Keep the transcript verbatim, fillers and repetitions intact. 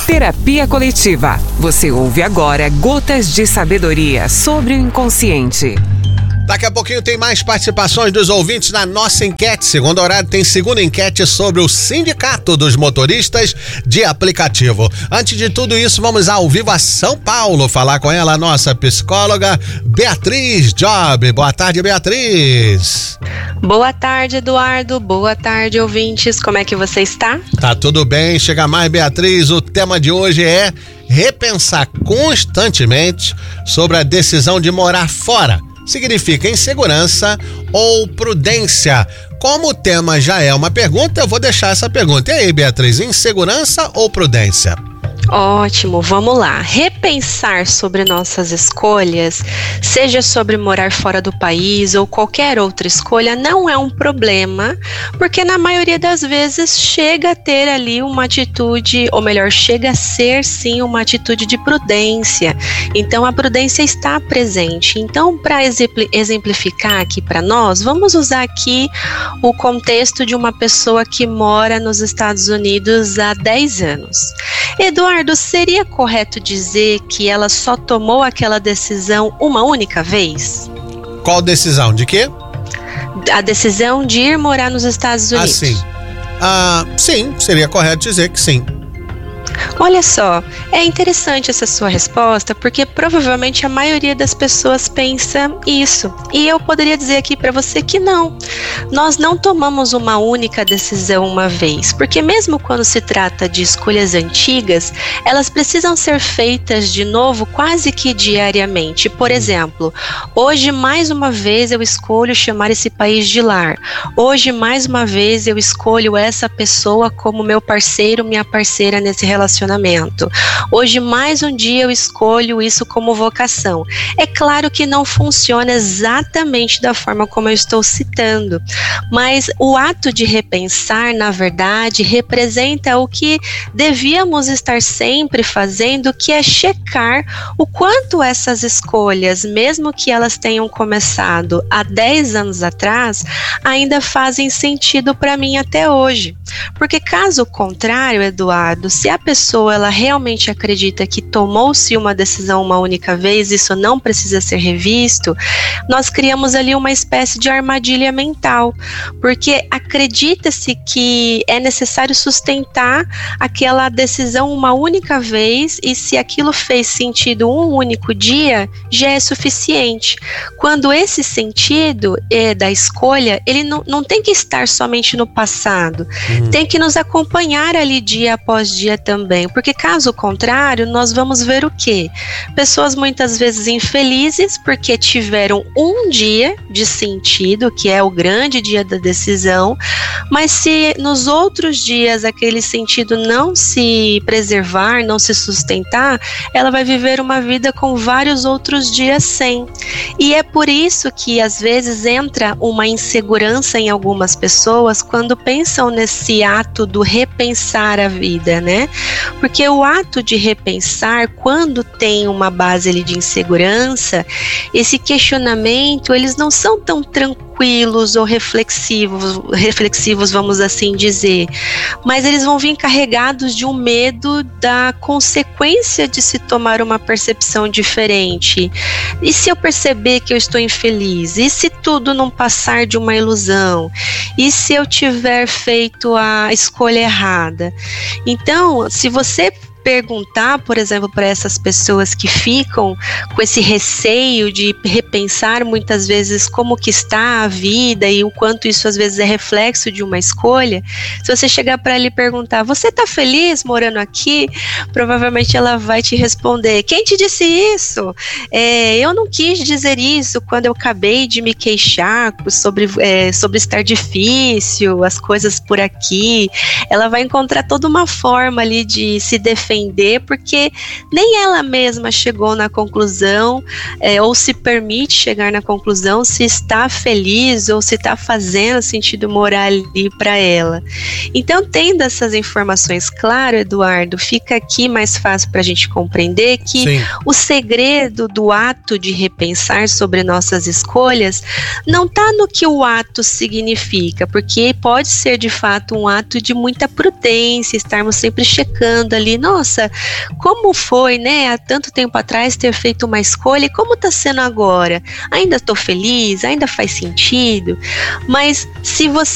Terapia Coletiva. Você ouve agora gotas de sabedoria sobre o inconsciente. Daqui a pouquinho tem mais participações dos ouvintes na nossa enquete. Segundo horário tem segunda enquete sobre o Sindicato dos Motoristas de Aplicativo. Antes de tudo isso, vamos ao vivo a São Paulo falar com ela, a nossa psicóloga Beatriz Job. Boa tarde, Beatriz. Boa tarde, Eduardo. Boa tarde, ouvintes. Como é que você está? Tá tudo bem. Chega mais, Beatriz. O tema de hoje é repensar constantemente sobre a decisão de morar fora. Significa insegurança ou prudência? Como o tema já é uma pergunta, eu vou deixar essa pergunta. E aí, Beatriz, insegurança ou prudência? Ótimo, vamos lá. Repensar sobre nossas escolhas, seja sobre morar fora do país ou qualquer outra escolha, não é um problema, porque na maioria das vezes chega a ter ali uma atitude, ou melhor, chega a ser sim uma atitude de prudência. Então a prudência está presente. Então, para exemplificar aqui para nós, vamos usar aqui o contexto de uma pessoa que mora nos Estados Unidos há dez anos. Eduardo, seria correto dizer que ela só tomou aquela decisão uma única vez? Qual decisão? De quê? A decisão de ir morar nos Estados Unidos. Ah, sim. Ah, sim, seria correto dizer que sim. Olha só, é interessante essa sua resposta, porque provavelmente a maioria das pessoas pensa isso. E eu poderia dizer aqui para você que não. Nós não tomamos uma única decisão uma vez, porque mesmo quando se trata de escolhas antigas, elas precisam ser feitas de novo quase que diariamente. Por exemplo, hoje mais uma vez eu escolho chamar esse país de lar. Hoje mais uma vez eu escolho essa pessoa como meu parceiro, minha parceira nesse relacionamento. Hoje mais um dia eu escolho isso como vocação. É claro que não funciona exatamente da forma como eu estou citando, mas o ato de repensar, na verdade, representa o que devíamos estar sempre fazendo, que é checar o quanto essas escolhas, mesmo que elas tenham começado há dez anos atrás, ainda fazem sentido para mim até hoje. Porque caso contrário, Eduardo, se a pessoa ela realmente acredita que tomou-se uma decisão uma única vez, isso não precisa ser revisto, nós criamos ali uma espécie de armadilha mental, porque acredita-se que é necessário sustentar aquela decisão uma única vez, e se aquilo fez sentido um único dia, já é suficiente. Quando esse sentido é da escolha, ele não, não tem que estar somente no passado, uhum. Tem que nos acompanhar ali dia após dia também, porque caso contrário, nós vamos ver o quê? Pessoas muitas vezes infelizes porque tiveram um dia de sentido, que é o grande dia da decisão, mas se nos outros dias aquele sentido não se preservar, não se sustentar, ela vai viver uma vida com vários outros dias sem. E é por isso que às vezes entra uma insegurança em algumas pessoas quando pensam nesse ato do repensar a vida, né? Porque o ato de repensar, quando tem uma base ali de insegurança, esse questionamento, eles não são tão tranquilos ou reflexivos, reflexivos, vamos assim dizer, mas eles vão vir carregados de um medo da consequência de se tomar uma percepção diferente. E se eu perceber que eu estou infeliz? E se tudo não passar de uma ilusão? E se eu tiver feito a escolha errada? Então, se você perguntar, por exemplo, para essas pessoas que ficam com esse receio de repensar muitas vezes como que está a vida e o quanto isso às vezes é reflexo de uma escolha, se você chegar para ela e perguntar, você está feliz morando aqui? Provavelmente ela vai te responder, quem te disse isso? É, eu não quis dizer isso quando eu acabei de me queixar sobre, é, sobre estar difícil, as coisas por aqui. Ela vai encontrar toda uma forma ali de se defender, porque nem ela mesma chegou na conclusão, é, ou se permite chegar na conclusão se está feliz ou se está fazendo sentido morar ali para ela. Então, tendo essas informações claras, Eduardo, fica aqui mais fácil para a gente compreender que Sim. o segredo do ato de repensar sobre nossas escolhas não está no que o ato significa, porque pode ser de fato um ato de muita prudência, estarmos sempre checando ali, nossa, nossa, como foi, né, há tanto tempo atrás ter feito uma escolha e como está sendo agora? Ainda estou feliz? Ainda faz sentido? Mas se você